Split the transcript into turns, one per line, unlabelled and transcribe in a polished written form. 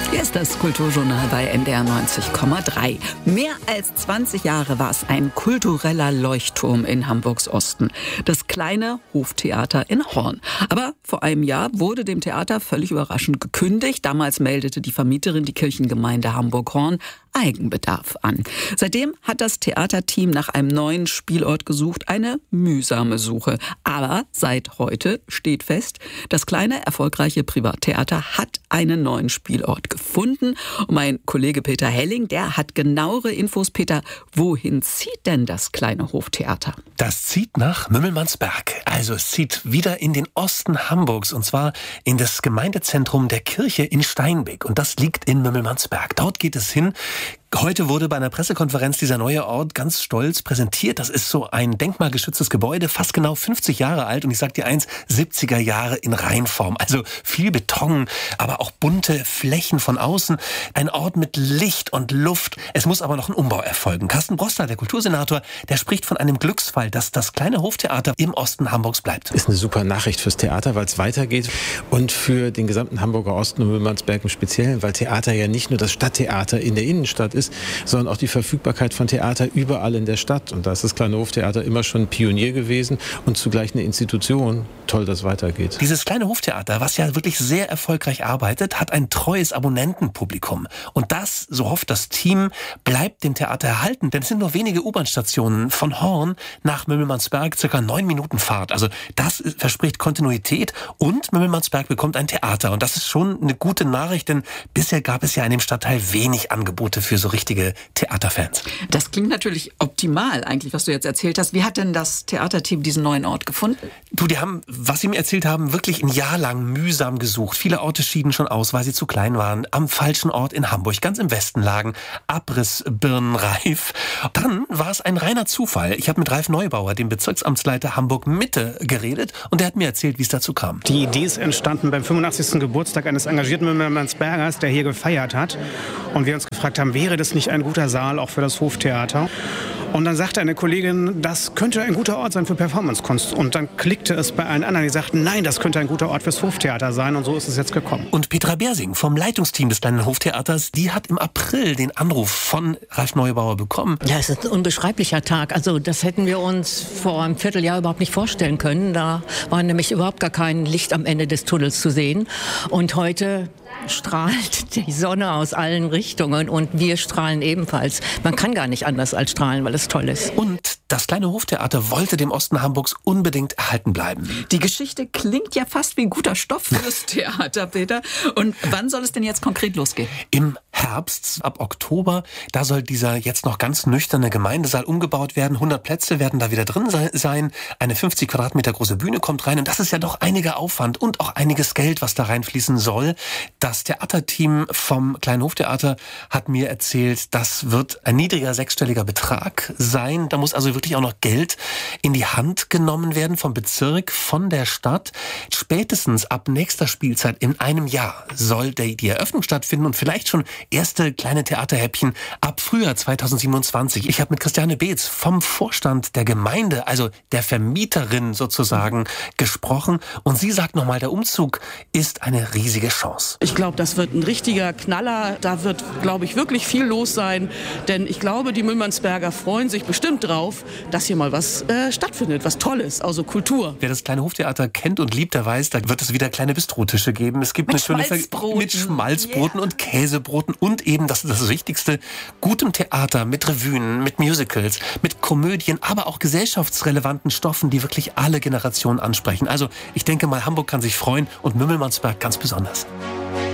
Hier ist das Kulturjournal bei NDR 90,3. Mehr als 20 Jahre war es ein kultureller Leuchtturm in Hamburgs Osten. Das kleine Hoftheater in Horn. Aber vor einem Jahr wurde dem Theater völlig überraschend gekündigt. Damals meldete die Vermieterin, die Kirchengemeinde Hamburg-Horn, Eigenbedarf an. Seitdem hat das Theaterteam nach einem neuen Spielort gesucht. Eine mühsame Suche. Aber seit heute steht fest, das kleine, erfolgreiche Privattheater hat einen neuen Spielort gefunden. Und mein Kollege Peter Helling, der hat genauere Infos. Peter, wohin zieht denn das kleine Hoftheater?
Das zieht nach Mümmelmannsberg. Also es zieht wieder in den Osten Hamburgs, und zwar in das Gemeindezentrum der Kirche in Steinbeck. Und das liegt in Mümmelmannsberg. Dort geht es hin. Heute wurde bei einer Pressekonferenz dieser neue Ort ganz stolz präsentiert. Das ist so ein denkmalgeschütztes Gebäude, fast genau 50 Jahre alt. Und ich sag dir eins, 70er Jahre in Reinform. Also viel Beton, aber auch bunte Flächen von außen. Ein Ort mit Licht und Luft. Es muss aber noch ein Umbau erfolgen. Carsten Brosler, der Kultursenator, der spricht von einem Glücksfall, dass das kleine Hoftheater im Osten Hamburgs bleibt.
Ist eine super Nachricht fürs Theater, weil es weitergeht. Und für den gesamten Hamburger Osten und Mümmelmannsberg im Speziellen, weil Theater ja nicht nur das Stadttheater in der Innenstadt ist, sondern auch die Verfügbarkeit von Theater überall in der Stadt. Und da ist das kleine Hoftheater immer schon Pionier gewesen und zugleich eine Institution. Toll, dass es weitergeht.
Dieses kleine Hoftheater, was ja wirklich sehr erfolgreich arbeitet, hat ein treues Abonnentenpublikum. Und das, so hofft das Team, bleibt dem Theater erhalten. Denn es sind nur wenige U-Bahn-Stationen von Horn nach Mümmelmannsberg, circa 9 Minuten Fahrt. Also das verspricht Kontinuität, und Mümmelmannsberg bekommt ein Theater. Und das ist schon eine gute Nachricht, denn bisher gab es ja in dem Stadtteil wenig Angebote für so richtige Theaterfans.
Das klingt natürlich optimal eigentlich, was du jetzt erzählt hast. Wie hat denn das Theaterteam diesen neuen Ort gefunden?
Du, die haben, was sie mir erzählt haben, wirklich ein Jahr lang mühsam gesucht. Viele Orte schieden schon aus, weil sie zu klein waren. Am falschen Ort in Hamburg, ganz im Westen lagen. Abrissbirnenreif. Dann war es ein reiner Zufall. Ich habe mit Ralf Neubauer, dem Bezirksamtsleiter Hamburg-Mitte, geredet, und der hat mir erzählt, wie es dazu kam.
Die Idee ist entstanden beim 85. Geburtstag eines engagierten Mümmelmannsbergers, der hier gefeiert hat. Und wir uns gefragt haben, wäre das nicht ein guter Saal auch für das Hoftheater? Und dann sagte eine Kollegin, das könnte ein guter Ort sein für Performancekunst. Und dann klickte es bei allen anderen, die sagten, nein, das könnte ein guter Ort fürs Hoftheater sein. Und so ist es jetzt gekommen.
Und Petra Bersing vom Leitungsteam des kleinen Hoftheaters, die hat im April den Anruf von Ralf Neubauer bekommen.
Ja, es ist ein unbeschreiblicher Tag. Also das hätten wir uns vor einem Vierteljahr überhaupt nicht vorstellen können. Da war nämlich überhaupt gar kein Licht am Ende des Tunnels zu sehen. Und heute strahlt die Sonne aus allen Richtungen, und wir strahlen ebenfalls. Man kann gar nicht anders als strahlen, weil es toll ist.
Und das kleine Hoftheater wollte dem Osten Hamburgs unbedingt erhalten bleiben.
Die Geschichte klingt ja fast wie ein guter Stoff fürs Theater, Peter. Und wann soll es denn jetzt konkret losgehen?
Im Herbst, ab Oktober, da soll dieser jetzt noch ganz nüchterne Gemeindesaal umgebaut werden. 100 Plätze werden da wieder drin sein. Eine 50 Quadratmeter große Bühne kommt rein. Und das ist ja doch einiger Aufwand und auch einiges Geld, was da reinfließen soll. Das Theaterteam vom kleinen Hoftheater hat mir erzählt, das wird ein niedriger sechsstelliger Betrag sein. Da muss also wirklich auch noch Geld in die Hand genommen werden vom Bezirk, von der Stadt. Spätestens ab nächster Spielzeit in einem Jahr soll die Eröffnung stattfinden und vielleicht schon erste kleine Theaterhäppchen ab Frühjahr 2027. Ich habe mit Christiane Beetz vom Vorstand der Gemeinde, also der Vermieterin sozusagen, gesprochen. Und sie sagt nochmal, der Umzug ist eine riesige Chance.
Ich glaube, das wird ein richtiger Knaller. Da wird, glaube ich, wirklich viel los sein. Denn ich glaube, die Mümmelmannsberger freuen sich bestimmt drauf, dass hier mal was stattfindet, was Tolles, also Kultur.
Wer das kleine Hoftheater kennt und liebt, der weiß, da wird es wieder kleine Bistrotische geben. Es gibt mit Schmalzbroten und Käsebroten und eben, das ist das Wichtigste, gutem Theater, mit Revuen, mit Musicals, mit Komödien, aber auch gesellschaftsrelevanten Stoffen, die wirklich alle Generationen ansprechen. Also ich denke mal, Hamburg kann sich freuen und Mümmelmannsberg ganz besonders.